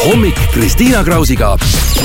Hommik Kristiina Krausiga.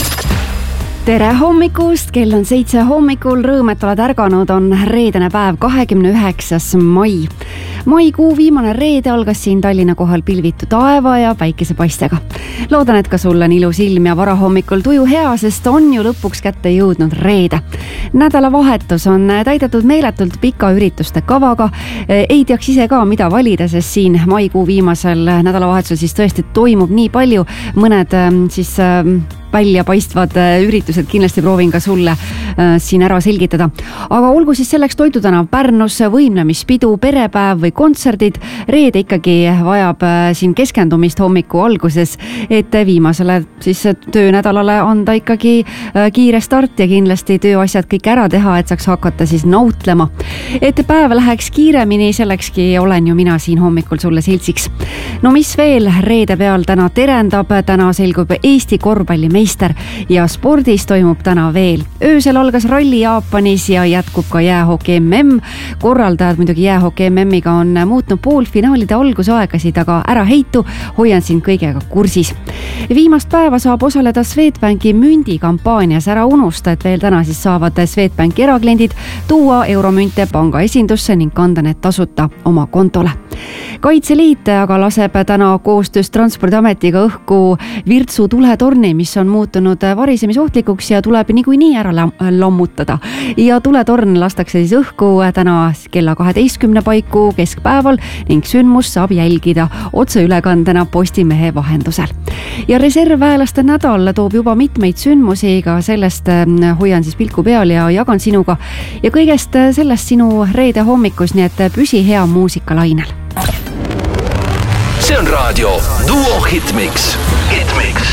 Tere hommikust, kell on 7 hommikul, rõõm, et oled ärganud, on reedene päev, 29. mai. Maikuu viimane reede algas siin Tallinna kohal pilvitu taeva ja päikesepaistega. Loodan, et ka sul on ilus ilm ja varahommikul tuju hea, sest on ju lõpuks kätte jõudnud reede. Nädalavahetus on täidetud meeletult pika ürituste kavaga. Ei teaks ise ka, mida valida, sest siin maikuu viimasel nädalavahetusel siis tõesti toimub nii palju. Mõned siis välja paistvad üritused kindlasti proovin ka sulle siin ära selgitada. Aga olgu siis selleks toidutänav Pärnus, võimlemispidu, perepäev või kontserdid. Reede ikkagi vajab siin keskendumist hommiku alguses, et viimasele siis töönädalale anda ikkagi kiire start ja kindlasti tööasjad kõik ära teha, et saaks hakata siis nautlema. Et päev läheks kiiremini, sellekski olen ju mina siin hommikul sulle seltsiks. No mis veel reede peal täna terendab, täna selgub Eesti korvpallimeister ja spordis toimub täna veel. Öösel algas ralli Jaapanis ja jätkub ka jäähoki MM. Korraldajad muidugi jäähoki MM-iga on muutnud poolfinaalide algusaegasid, aga ära heitu, hoian sind kõigega kursis. Viimast päeva saab osaleda Swedbanki mündikampaanias, ära unusta, et veel täna siis saavad Swedbanki erakliendid tuua euromünte panga esindusse ning kanda need tasuta oma kontole. Kaitseliit aga laseb täna koostöös Transpordiametiga õhku Virtsu tuletorni, mis on muutunud varisemisohtlikuks ja tuleb niikuinii ära lammutada. Ja tuletorn lastakse siis õhku täna kella 12 paiku keskpäeval ning sündmus saab jälgida otseülekandena Postimehe vahendusel. Ja reservväelaste nädal toob juba mitmeid sündmusi, ka sellest hoian siis pilku peal ja jagan sinuga. Ja kõigest sellest sinu reede hommikus, nii et püsi hea muusikalainel. See on raadio Duo Hitmix. Hitmix.